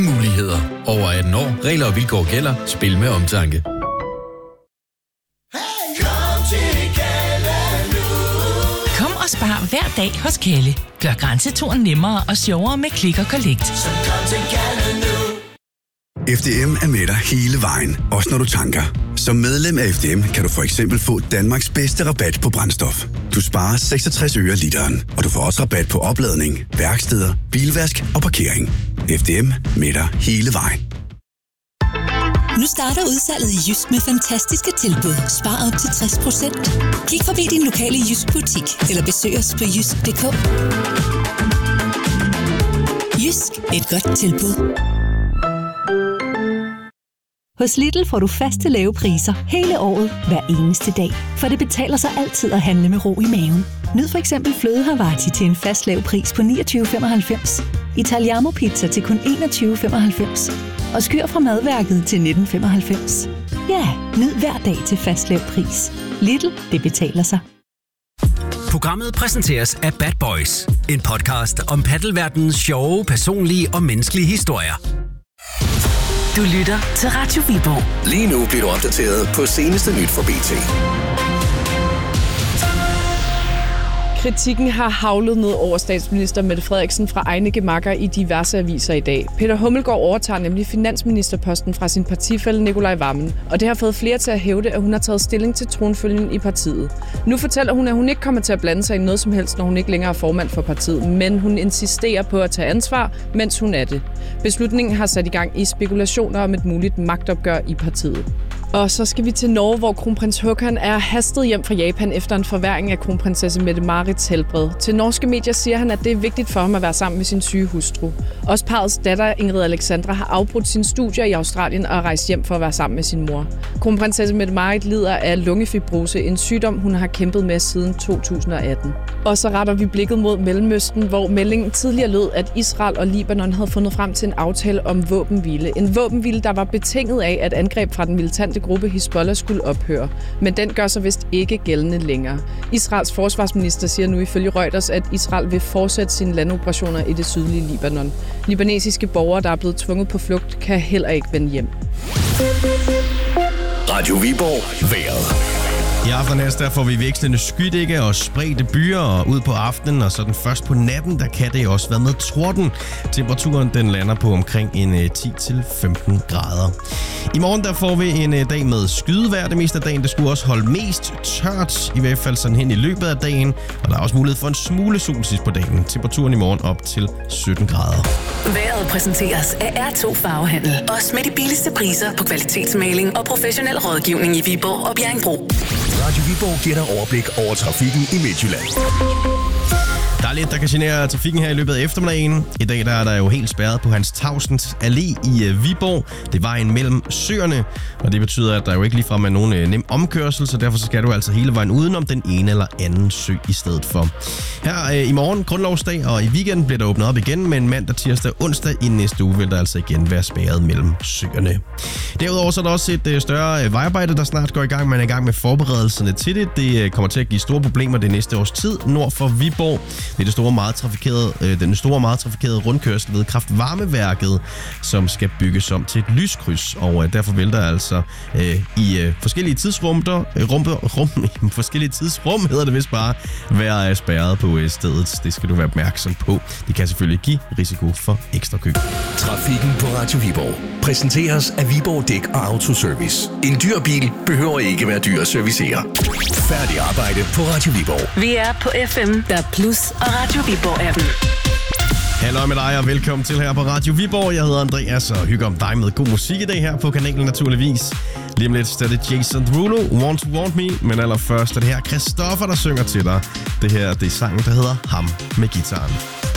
Muligheder. Over 18 år. Regler og vilkår gælder. Spil med omtanke. Kom og spar hver dag hos Kalle. Gør grænseturen nemmere og sjovere med Click & Collect. FDM er med dig hele vejen, også når du tanker. Som medlem af FDM kan du for eksempel få Danmarks bedste rabat på brændstof. Du sparer 66 øre literen, og du får også rabat på opladning, værksteder, bilvask og parkering. FDM med dig hele vejen. Nu starter udsalget i Jysk med fantastiske tilbud. Spar op til 60%. Kig forbi din lokale Jysk butik, eller besøg os på jysk.dk. Jysk, et godt tilbud. Hos Lidl får du faste lave priser hele året, hver eneste dag. For det betaler sig altid at handle med ro i maven. Nyd for eksempel fløde Havarti til en fast lav pris på 29,95. Italiano pizza til kun 21,95. Og skyr fra madværket til 19,95. Ja, nyd hver dag til fast lav pris. Lidl, det betaler sig. Programmet præsenteres af Bad Boys. En podcast om paddelverdenens sjove, personlige og menneskelige historier. Du lytter til Radio Viborg. Lige nu bliver du opdateret på seneste nyt fra BT. Kritikken har haglet ned over statsminister Mette Frederiksen fra egne gemakker i diverse aviser i dag. Peter Hummelgaard overtager nemlig finansministerposten fra sin partifælle Nicolai Wammen, og det har fået flere til at hævde, at hun har taget stilling til tronfølgen i partiet. Nu fortæller hun, at hun ikke kommer til at blande sig i noget som helst, når hun ikke længere er formand for partiet, men hun insisterer på at tage ansvar, mens hun er det. Beslutningen har sat i gang i spekulationer om et muligt magtopgør i partiet. Og så skal vi til Norge, hvor kronprins Håkon er hastet hjem fra Japan efter en forværring af kronprinsesse Mette-Marits helbred. Til norske medier siger han, at det er vigtigt for ham at være sammen med sin syge hustru. Også parrets datter Ingrid Alexandra har afbrudt sine studier i Australien og rejst hjem for at være sammen med sin mor. Kronprinsesse Mette-Marit lider af lungefibrose, en sygdom, hun har kæmpet med siden 2018. Og så retter vi blikket mod Mellemøsten, hvor meldingen tidligere lød, at Israel og Libanon havde fundet frem til en aftale om våbenhvile. En våbenhvile, der var betinget af, at angreb fra den militante gruppe Hizbollah skulle ophøre. Men den gør sig vist ikke gældende længere. Israels forsvarsminister siger nu ifølge Reuters, at Israel vil fortsætte sine landoperationer i det sydlige Libanon. Libanesiske borgere, der er blevet tvunget på flugt, kan heller ikke vende hjem. Radio Viborg. Vejret. I aften der får vi vekslende skydække og spredte byer, og ud på aftenen og sådan først på natten, der kan det også være med torden. Temperaturen den lander på omkring en 10-15 grader. I morgen der får vi en dag med skydevejr det meste af dagen. Det skulle også holde mest tørt, i hvert fald sådan hen i løbet af dagen. Og der er også mulighed for en smule sol sidst på dagen. Temperaturen i morgen op til 17 grader. Vejret præsenteres af R2 Farvehandel. Også med de billigste priser på kvalitetsmaling og professionel rådgivning i Viborg og Bjerringbro. Radio Viborg giver dig overblik over trafikken i Midtjylland. Der er lidt, der kan genere trafikken her i løbet af eftermiddagen. I dag der er der jo helt spærret på Hans Tavsens Allé i Viborg. Det er vejen mellem søerne, og det betyder, at der jo ikke ligefrem er nogen nem omkørsel, så derfor så skal du altså hele vejen udenom den ene eller anden sø i stedet for. Her i morgen, grundlovsdag, og i weekenden bliver der åbnet op igen, men mandag, tirsdag og onsdag i næste uge vil der altså igen være spærret mellem søerne. Derudover så er der også et større vejarbejde, der snart går i gang. Man er i gang med forberedelserne til det. Det kommer til at give store problemer det næste års tid nord for Viborg. Det er den store, meget trafikerede rundkørsel ved kraftvarmeværket, som skal bygges om til et lyskryds, og derfor vil der altså i forskellige tidsrum hedder det vist bare, være spærret på stedet. Det skal du være opmærksom på. Det kan selvfølgelig give risiko for ekstra kø. Trafikken på Radio Viborg præsenteres af Viborg Dæk og Autoservice. En dyr bil behøver ikke være dyr at servicere. Færdig arbejde på Radio Viborg. Vi er på FM, der Plus og Radio Viborg-appen. Hallo med dig og velkommen til her på Radio Viborg. Jeg hedder Andreas og hygger om dig med god musik i dag her på kanalen naturligvis. Lige om lidt er det Jason Derulo, Want to Want Me, men allerførst er det her Christoffer, der synger til dig. Det her det er sangen, der hedder Ham med guitaren.